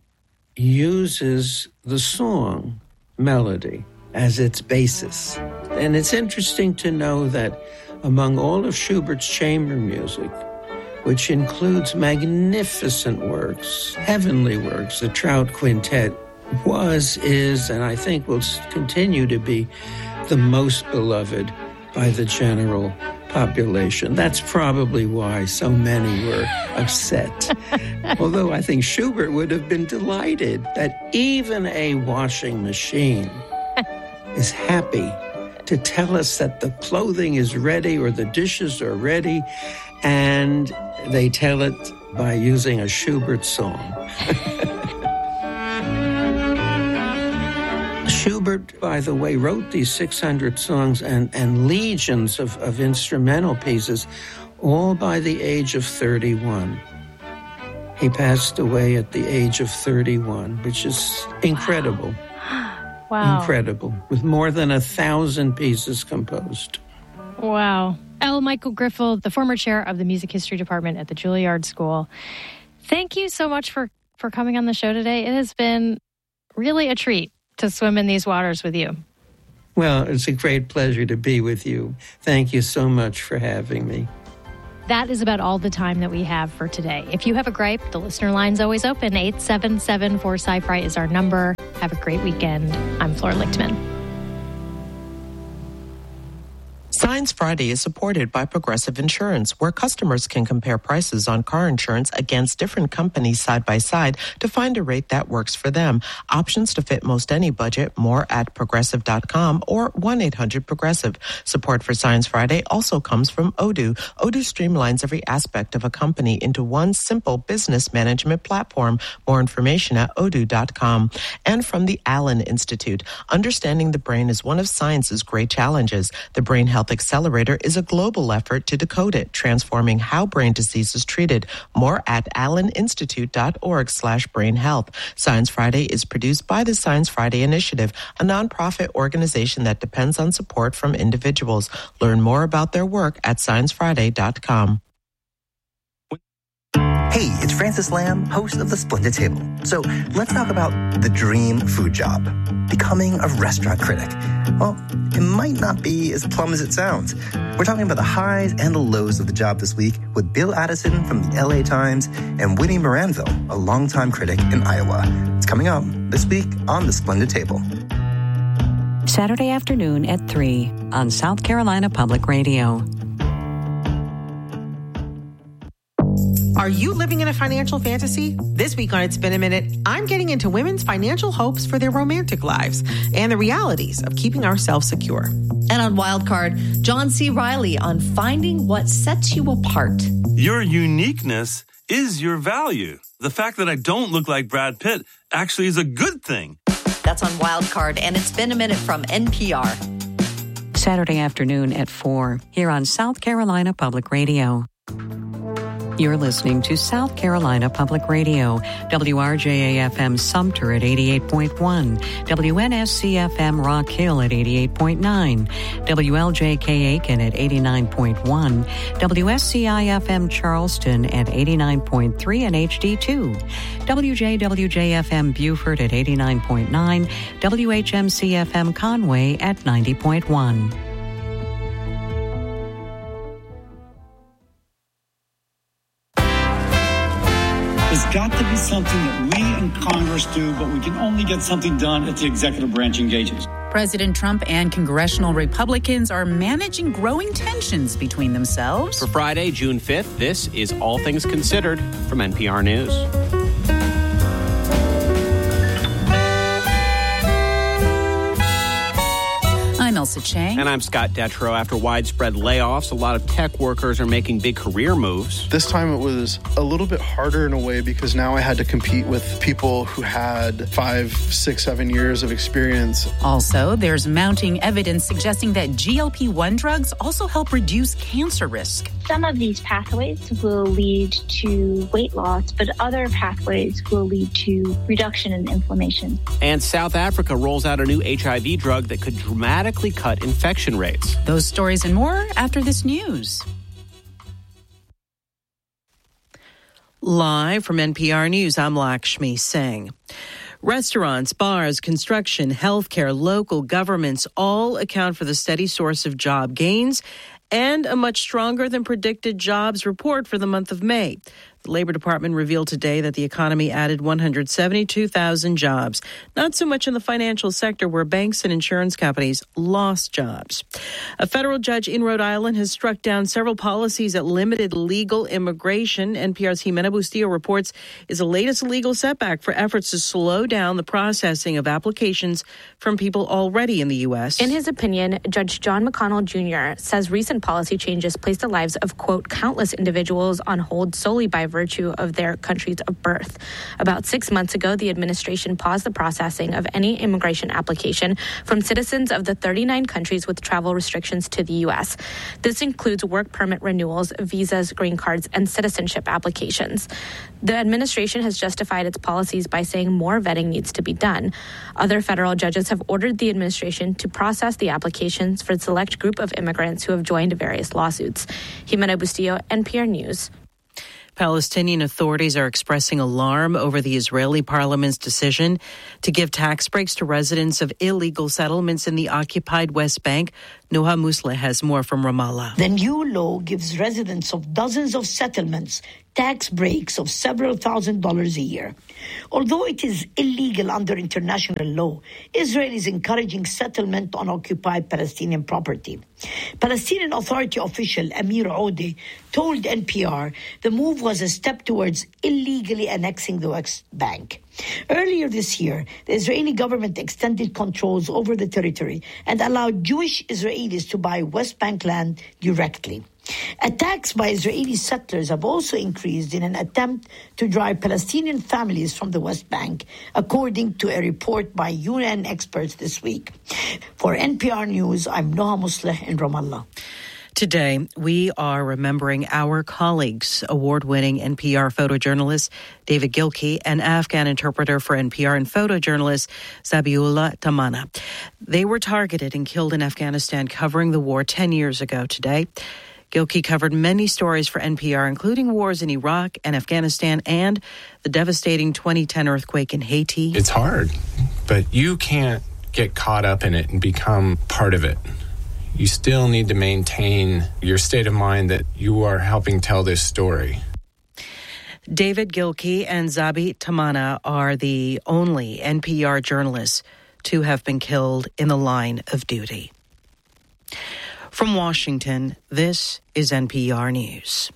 uses the song melody as its basis. And it's interesting to know that among all of Schubert's chamber music, which includes magnificent works, heavenly works, the Trout Quintet was, is, and I think will continue to be the most beloved by the general population. That's probably why so many were upset. Although I think Schubert would have been delighted that even a washing machine is happy to tell us that the clothing is ready or the dishes are ready, and they tell it by using a Schubert song. Schubert, by the way, wrote these 600 songs and legions of instrumental pieces, all by the age of 31. He passed away at the age of 31, which is incredible. Wow. Incredible, with more than 1,000 pieces composed. Wow. L. Michael Griffel, the former chair of the Music History Department at the Juilliard School. Thank you so much for coming on the show today. It has been really a treat to swim in these waters with you. Well, it's a great pleasure to be with you. Thank you so much for having me. That is about all the time that we have for today. If you have a gripe, the listener line's always open. 877-4SciFri is our number. Have a great weekend. I'm Flora Lichtman. Science Friday is supported by Progressive Insurance, where customers can compare prices on car insurance against different companies side by side to find a rate that works for them. Options to fit most any budget. More at progressive.com or 1-800-PROGRESSIVE. Support for Science Friday also comes from Odoo. Odoo streamlines every aspect of a company into one simple business management platform. More information at odoo.com. And from the Allen Institute. Understanding the brain is one of science's great challenges. The Brain Health Accelerator is a global effort to decode it, transforming how brain disease is treated. More at alleninstitute.org/brainhealth. Science Friday is produced by the Science Friday Initiative, a nonprofit organization that depends on support from individuals. Learn more about their work at sciencefriday.com. Hey, it's Francis Lamb, host of The Splendid Table. So let's talk about the dream food job, becoming a restaurant critic. Well, it might not be as plum as it sounds. We're talking about the highs and the lows of the job this week with Bill Addison from the LA Times and Whitney Moranville, a longtime critic in Iowa. It's coming up this week on The Splendid Table. Saturday afternoon at 3 on South Carolina Public Radio. Are you living in a financial fantasy? This week on It's Been a Minute, I'm getting into women's financial hopes for their romantic lives and the realities of keeping ourselves secure. And on Wildcard, John C. Reilly on finding what sets you apart. Your uniqueness is your value. The fact that I don't look like Brad Pitt actually is a good thing. That's on Wildcard, and It's Been a Minute from NPR. Saturday afternoon at 4 here on South Carolina Public Radio. You're listening to South Carolina Public Radio, WRJA-FM Sumter at 88.1, WNSC-FM Rock Hill at 88.9, WLJK Aiken at 89.1, WSCI-FM Charleston at 89.3 and HD2, WJWJ-FM Beaufort at 89.9, WHMC-FM Conway at 90.1. There's got to be something that we in Congress do, but we can only get something done if the executive branch engages. President Trump and congressional Republicans are managing growing tensions between themselves. For Friday, June 5th, this is All Things Considered from NPR News. I'm Elsa Chang. And I'm Scott Detrow. After widespread layoffs, a lot of tech workers are making big career moves. This time it was a little bit harder in a way because now I had to compete with people who had 5, 6, 7 years of experience. Also, there's mounting evidence suggesting that GLP-1 drugs also help reduce cancer risk. Some of these pathways will lead to weight loss, but other pathways will lead to reduction in inflammation. And South Africa rolls out a new HIV drug that could dramatically cut infection rates. Those stories and more after this news. Live from NPR News, I'm Lakshmi Singh. Restaurants, bars, construction, healthcare, local governments all account for the steady source of job gains and a much stronger than predicted jobs report for the month of May. The Labor Department revealed today that the economy added 172,000 jobs, not so much in the financial sector where banks and insurance companies lost jobs. A federal judge in Rhode Island has struck down several policies that limited legal immigration. NPR's Jimena Bustillo reports is the latest legal setback for efforts to slow down the processing of applications from people already in the U.S. In his opinion, Judge John McConnell Jr. says recent policy changes place the lives of, quote, countless individuals on hold solely by virtue of their countries of birth. About 6 months ago, the administration paused the processing of any immigration application from citizens of the 39 countries with travel restrictions to the U.S. This includes work permit renewals, visas, green cards, and citizenship applications. The administration has justified its policies by saying more vetting needs to be done. Other federal judges have ordered the administration to process the applications for a select group of immigrants who have joined various lawsuits. Jimena Bustillo, NPR News. Palestinian authorities are expressing alarm over the Israeli parliament's decision to give tax breaks to residents of illegal settlements in the occupied West Bank. Noha Musleh has more from Ramallah. The new law gives residents of dozens of settlements tax breaks of several $1,000s a year. Although it is illegal under international law, Israel is encouraging settlement on occupied Palestinian property. Palestinian Authority official Amir Ode told NPR the move was a step towards illegally annexing the West Bank. Earlier this year, the Israeli government extended controls over the territory and allowed Jewish Israelis to buy West Bank land directly. Attacks by Israeli settlers have also increased in an attempt to drive Palestinian families from the West Bank, according to a report by UN experts this week. For NPR News, I'm Noha Musleh in Ramallah. Today, we are remembering our colleagues, award-winning NPR photojournalist David Gilkey and Afghan interpreter for NPR and photojournalist Zabiullah Tamana. They were targeted and killed in Afghanistan covering the war 10 years ago today. Gilkey covered many stories for NPR, including wars in Iraq and Afghanistan and the devastating 2010 earthquake in Haiti. It's hard, but you can't get caught up in it and become part of it. You still need to maintain your state of mind that you are helping tell this story. David Gilkey and Zabi Tamana are the only NPR journalists to have been killed in the line of duty. From Washington, this is NPR News.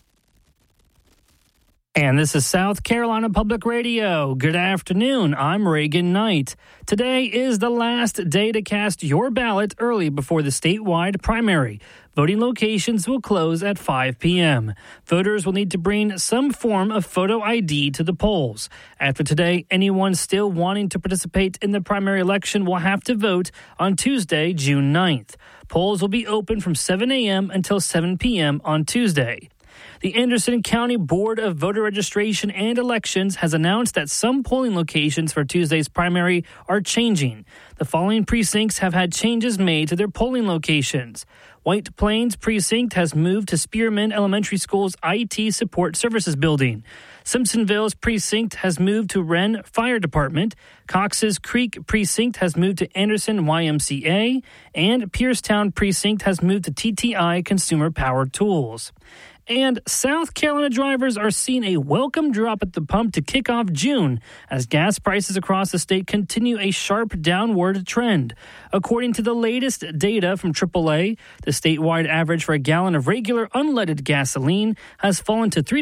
And this is South Carolina Public Radio. Good afternoon. I'm Reagan Knight. Today is the last day to cast your ballot early before the statewide primary. Voting locations will close at 5 p.m. Voters will need to bring some form of photo ID to the polls. After today, anyone still wanting to participate in the primary election will have to vote on Tuesday, June 9th. Polls will be open from 7 a.m. until 7 p.m. on Tuesday. The Anderson County Board of Voter Registration and Elections has announced that some polling locations for Tuesday's primary are changing. The following precincts have had changes made to their polling locations. White Plains Precinct has moved to Spearman Elementary School's IT Support Services Building. Simpsonville's precinct has moved to Wren Fire Department. Cox's Creek Precinct has moved to Anderson YMCA. And Piercetown Precinct has moved to TTI Consumer Power Tools. And South Carolina drivers are seeing a welcome drop at the pump to kick off June as gas prices across the state continue a sharp downward trend. According to the latest data from AAA, the statewide average for a gallon of regular unleaded gasoline has fallen to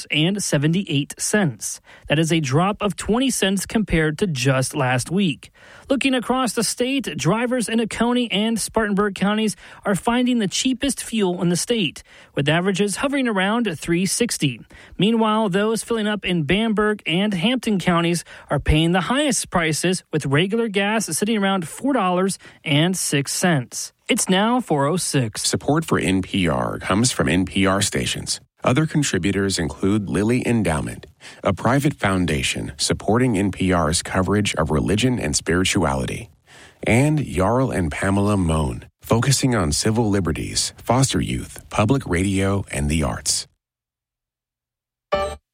$3.78. That is a drop of 20 cents compared to just last week. Looking across the state, drivers in Oconee and Spartanburg counties are finding the cheapest fuel in the state, with averages hovering around $3.60. Meanwhile, those filling up in Bamberg and Hampton counties are paying the highest prices, with regular gas sitting around $4.06. It's now 4:06. Support for NPR comes from NPR stations. Other contributors include Lilly Endowment, a private foundation supporting NPR's coverage of religion and spirituality, and Jarl and Pamela Mohn, focusing on civil liberties, foster youth, public radio, and the arts.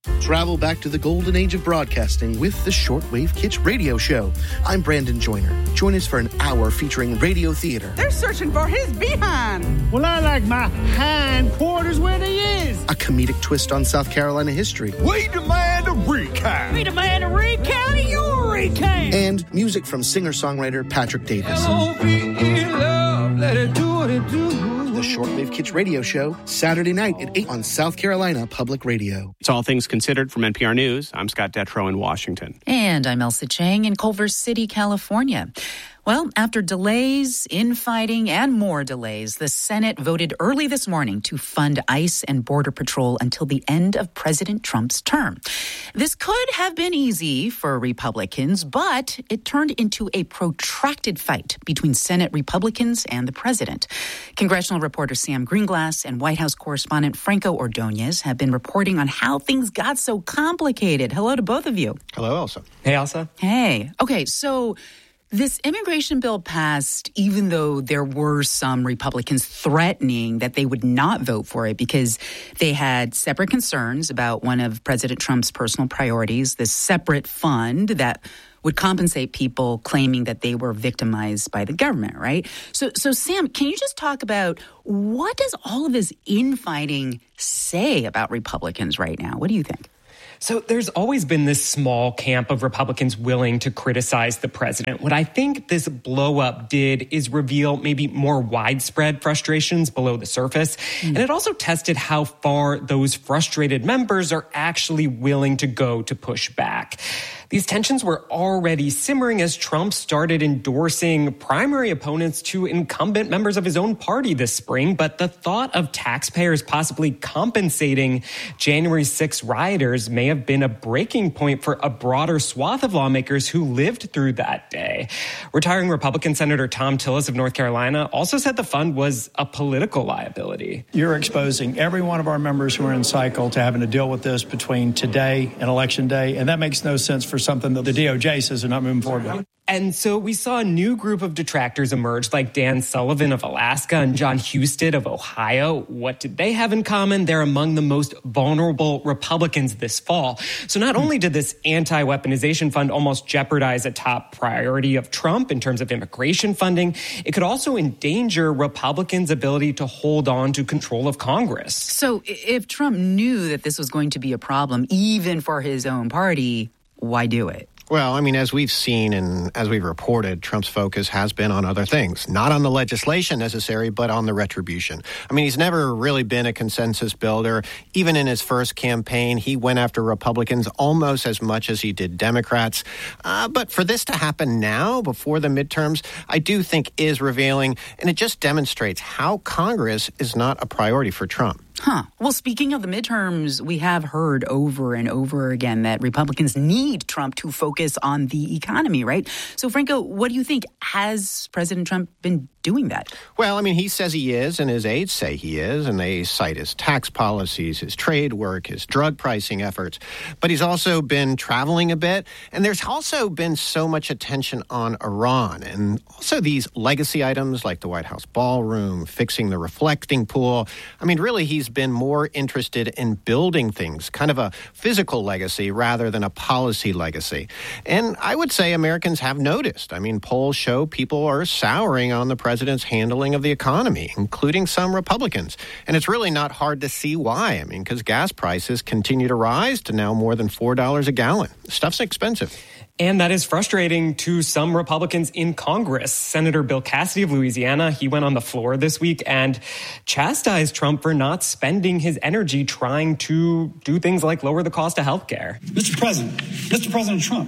Travel back to the golden age of broadcasting with the Shortwave Kitsch Radio Show. I'm Brandon Joyner. Join us for an hour featuring radio theater. They're searching for his behind. Well, I like my hind quarters where they is. A comedic twist on South Carolina history. We demand a recount. We demand a recount of your recount. And music from singer-songwriter Patrick Davis. L-O-V-E love, let it do what it do. The Shortwave Kitsch Radio Show, Saturday night at 8 on South Carolina Public Radio. It's All Things Considered from NPR News. I'm Scott Detrow in Washington. And I'm Elsa Chang in Culver City, California. Well, after delays, infighting, and more delays, the Senate voted early this morning to fund ICE and Border Patrol until the end of President Trump's term. This could have been easy for Republicans, but it turned into a protracted fight between Senate Republicans and the president. Congressional reporter Sam Greenglass and White House correspondent Franco Ordonez have been reporting on how things got so complicated. Hello to both of you. Hello, Elsa. Hey, Elsa. Hey. Okay, so this immigration bill passed even though there were some Republicans threatening that they would not vote for it because they had separate concerns about one of President Trump's personal priorities, this separate fund that would compensate people claiming that they were victimized by the government, right? So Sam, can you just talk about what does all of this infighting say about Republicans right now? What do you think? So there's always been this small camp of Republicans willing to criticize the president. What I think this blow-up did is reveal maybe more widespread frustrations below the surface. And it also tested how far those frustrated members are actually willing to go to push back. These tensions were already simmering as Trump started endorsing primary opponents to incumbent members of his own party this spring. But the thought of taxpayers possibly compensating January 6 rioters may have been a breaking point for a broader swath of lawmakers who lived through that day. Retiring Republican Senator Thom Tillis of North Carolina also said the fund was a political liability. You're exposing every one of our members who are in cycle to having to deal with this between today and Election Day, and that makes no sense for something that the DOJ says they're not moving forward with. And so we saw a new group of detractors emerge, like Dan Sullivan of Alaska and John Husted of Ohio. What did they have in common? They're among the most vulnerable Republicans this fall. So not only did this anti-weaponization fund almost jeopardize a top priority of Trump in terms of immigration funding, it could also endanger Republicans' ability to hold on to control of Congress. So if Trump knew that this was going to be a problem, even for his own party, why do it? Well, I mean, as we've seen and as we've reported, Trump's focus has been on other things, not on the legislation necessary, but on the retribution. I mean, he's never really been a consensus builder. Even in his first campaign, he went after Republicans almost as much as he did Democrats. But for this to happen now, before the midterms, I do think is revealing, and it just demonstrates how Congress is not a priority for Trump. Well, speaking of the midterms, we have heard over and over again that Republicans need Trump to focus on the economy, right? So, Franco, what do you think? Has President Trump been doing that? Well, I mean, he says he is, and his aides say he is, and they cite his tax policies, his trade work, his drug pricing efforts. But he's also been traveling a bit, and there's also been so much attention on Iran, and also these legacy items like the White House ballroom, fixing the reflecting pool. I mean, really, he's been more interested in building things, kind of a physical legacy rather than a policy legacy. And I would say Americans have noticed. I mean, polls show people are souring on the president's handling of the economy, including some Republicans. And it's really not hard to see why. I mean, because gas prices continue to rise to now more than $4 a gallon. Stuff's expensive. And that is frustrating to some Republicans in Congress. Senator Bill Cassidy of Louisiana, he went on the floor this week and chastised Trump for not spending his energy trying to do things like lower the cost of health care. Mr. President Trump,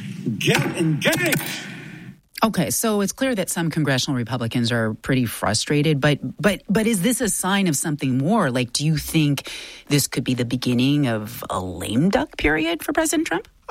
get engaged. Okay, so it's clear that some congressional Republicans are pretty frustrated, but is this a sign of something more? Like, do you think this could be the beginning of a lame duck period for President Trump?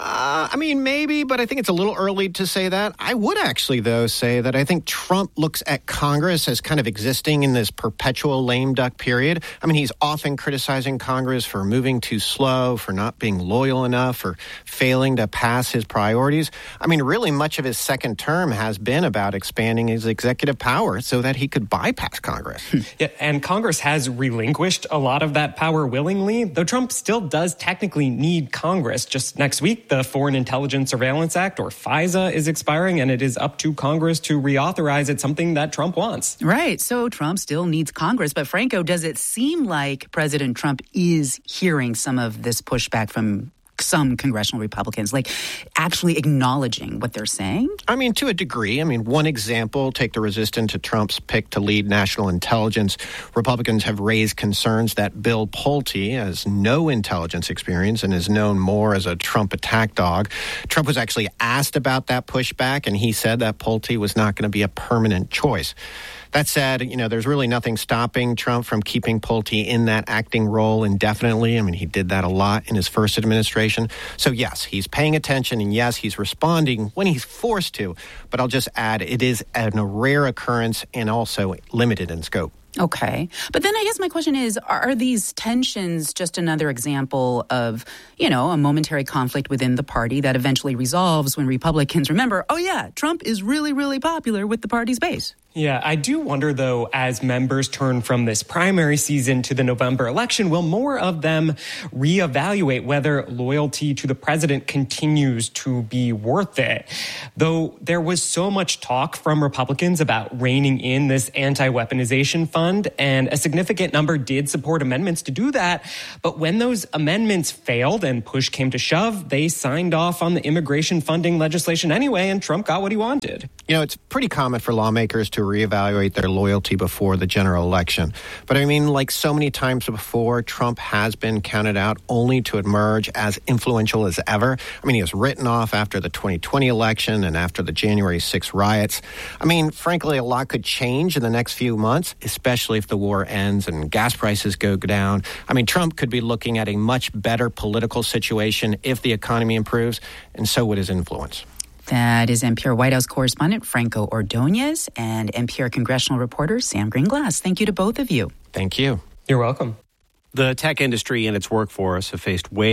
Maybe, but I think it's a little early to say that. I would actually, though, say that I think Trump looks at Congress as kind of existing in this perpetual lame duck period. He's often criticizing Congress for moving too slow, for not being loyal enough, for failing to pass his priorities. Really much of his second term has been about expanding his executive power so that he could bypass Congress. Yeah, and Congress has relinquished a lot of that power willingly, though Trump still does technically need Congress. Just next week, the Foreign Intelligence Surveillance Act, or FISA, is expiring, and it is up to Congress to reauthorize it, something that Trump wants. Right. So Trump still needs Congress. But Franco, does it seem like President Trump is hearing some of this pushback from some congressional Republicans, like actually acknowledging what they're saying? To a degree. One example, take the resistance to Trump's pick to lead national intelligence. Republicans have raised concerns that Bill Pulte has no intelligence experience and is known more as a Trump attack dog. Trump was actually asked about that pushback, and he said that Pulte was not going to be a permanent choice. That said, there's really nothing stopping Trump from keeping Pulte in that acting role indefinitely. He did that a lot in his first administration. So, yes, he's paying attention, and yes, he's responding when he's forced to. But I'll just add, it is a rare occurrence and also limited in scope. Okay. But then I guess my question is, are these tensions just another example of, a momentary conflict within the party that eventually resolves when Republicans remember, oh, yeah, Trump is really, really popular with the party's base? Yeah, I do wonder, though, as members turn from this primary season to the November election, will more of them reevaluate whether loyalty to the president continues to be worth it? Though there was so much talk from Republicans about reining in this anti-weaponization fund, and a significant number did support amendments to do that. But when those amendments failed and push came to shove, they signed off on the immigration funding legislation anyway, and Trump got what he wanted. It's pretty common for lawmakers to reevaluate their loyalty before the general election. But like so many times before, Trump has been counted out only to emerge as influential as ever. He was written off after the 2020 election and after the January 6 riots. Frankly, a lot could change in the next few months, especially if the war ends and gas prices go down. Trump could be looking at a much better political situation if the economy improves, and so would his influence. That is NPR White House correspondent Franco Ordonez and NPR congressional reporter Sam Greenglass. Thank you to both of you. Thank you. You're welcome. The tech industry and its workforce have faced